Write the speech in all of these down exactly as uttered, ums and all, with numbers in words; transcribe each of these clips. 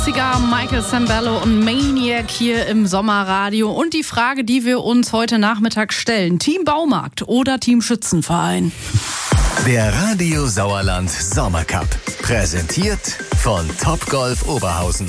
achtziger, Michael Sambello und Maniac hier im Sommerradio. Und die Frage, die wir uns heute Nachmittag stellen: Team Baumarkt oder Team Schützenverein? Der Radio Sauerland Sommercup. Präsentiert von Topgolf Oberhausen.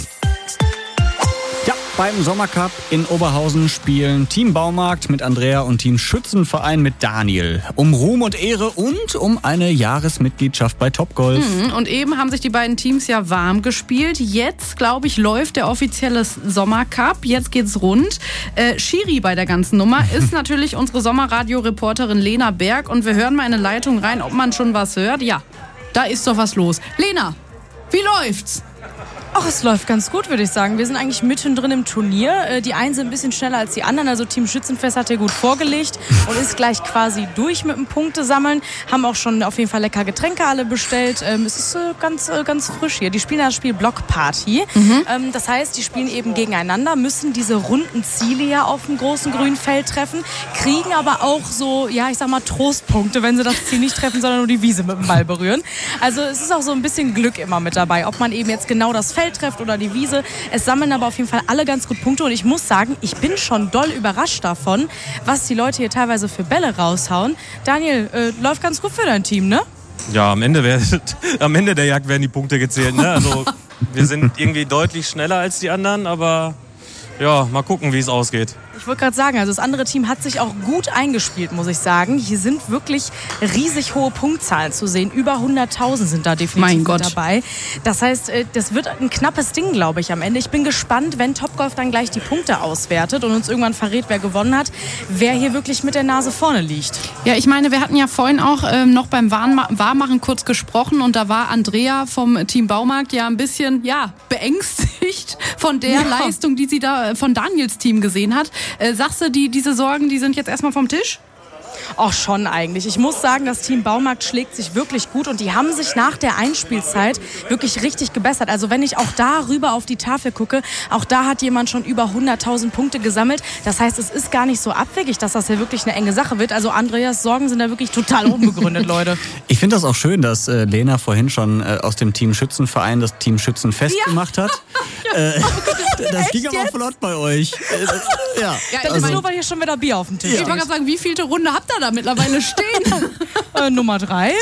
Ja, beim Sommercup in Oberhausen spielen Team Baumarkt mit Andrea und Team Schützenverein mit Daniel. Um Ruhm und Ehre und um eine Jahresmitgliedschaft bei Topgolf. Mhm, und eben haben sich die beiden Teams ja warm gespielt. Jetzt, glaube ich, läuft der offizielle Sommercup. Jetzt geht's rund. Äh, Schiri bei der ganzen Nummer ist natürlich unsere Sommerradio-Reporterin Lena Berg. Und wir hören mal in eine Leitung rein, ob man schon was hört. Ja, da ist doch was los. Lena, wie läuft's? Ach, es läuft ganz gut, würde ich sagen. Wir sind eigentlich mittendrin im Turnier. Die einen sind ein bisschen schneller als die anderen. Also Team Schützenfest hat hier gut vorgelegt und ist gleich quasi durch mit dem Punktesammeln. Haben auch schon auf jeden Fall lecker Getränke alle bestellt. Es ist ganz, ganz frisch hier. Die spielen das Spiel Block Party. Mhm. Das heißt, die spielen eben gegeneinander, müssen diese runden Ziele ja auf dem großen grünen Feld treffen, kriegen aber auch so, ja, ich sag mal, Trostpunkte, wenn sie das Ziel nicht treffen, sondern nur die Wiese mit dem Ball berühren. Also es ist auch so ein bisschen Glück immer mit dabei, ob man eben jetzt genau das Feld trifft oder die Wiese. Es sammeln aber auf jeden Fall alle ganz gut Punkte und ich muss sagen, ich bin schon doll überrascht davon, was die Leute hier teilweise für Bälle raushauen. Daniel, äh, läuft ganz gut für dein Team, ne? Ja, am Ende, wär, am Ende der Jagd werden die Punkte gezählt, ne? Also wir sind irgendwie deutlich schneller als die anderen, aber ja, mal gucken, wie es ausgeht. Ich wollte gerade sagen, also das andere Team hat sich auch gut eingespielt, muss ich sagen. Hier sind wirklich riesig hohe Punktzahlen zu sehen. Über hunderttausend sind da definitiv mein mit Gott. dabei. Das heißt, das wird ein knappes Ding, glaube ich, am Ende. Ich bin gespannt, wenn Topgolf dann gleich die Punkte auswertet und uns irgendwann verrät, wer gewonnen hat, wer hier wirklich mit der Nase vorne liegt. Ja, ich meine, wir hatten ja vorhin auch ähm, noch beim Warma- Warmachen kurz gesprochen und da war Andrea vom Team Baumarkt ja ein bisschen, ja, beängstigt von der ja. Leistung, die sie da von Daniels Team gesehen hat. Äh, sagst du, die, diese Sorgen, die sind jetzt erstmal vom Tisch? Auch schon eigentlich. Ich muss sagen, das Team Baumarkt schlägt sich wirklich gut und die haben sich nach der Einspielzeit wirklich richtig gebessert. Also wenn ich auch da rüber auf die Tafel gucke, auch da hat jemand schon über hunderttausend Punkte gesammelt. Das heißt, es ist gar nicht so abwegig, dass das hier wirklich eine enge Sache wird. Also Andreas Sorgen sind da wirklich total unbegründet, Leute. Ich finde das auch schön, dass äh, Lena vorhin schon äh, aus dem Team Schützenverein das Team Schützenfest Ja. gemacht hat. Äh, das Echt ging aber jetzt? flott bei euch. Äh, ja. Ja, Das also, ist nur, weil hier schon wieder Bier auf dem Tisch ich steht. wollte gerade sagen, wie vielte Runde habt ihr da mittlerweile stehen? Äh, Nummer drei.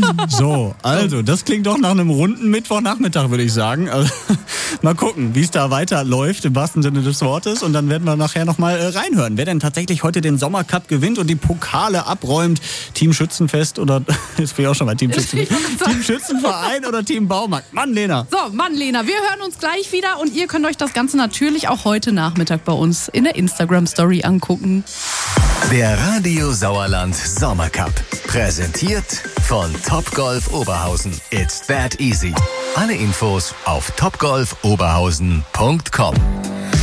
So, also, das klingt doch nach einem runden Mittwochnachmittag, würde ich sagen. Also, mal gucken, wie es da weiterläuft, im wahrsten Sinne des Wortes. Und dann werden wir nachher nochmal äh, reinhören, wer denn tatsächlich heute den Sommercup gewinnt und die Pokale abräumt. Team Schützenfest oder, jetzt bin ich auch schon mal Team Schützenfest. Team Schützenverein oder Team Baumarkt. Mann, Lena. So, Mann, Lena, wir hören uns gleich wieder und ihr könnt euch das Ganze natürlich auch heute Nachmittag bei uns in der Instagram-Story angucken. Der Radio Sauerland Sommercup. Präsentiert von Topgolf Oberhausen. It's that easy. Alle Infos auf topgolf oberhausen punkt com.